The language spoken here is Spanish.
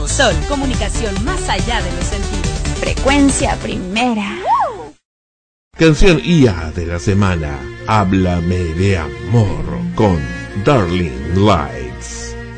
Sol, comunicación más allá de los sentidos. Frecuencia primera. Canción IA de la semana. Háblame de amor con Darling Lights.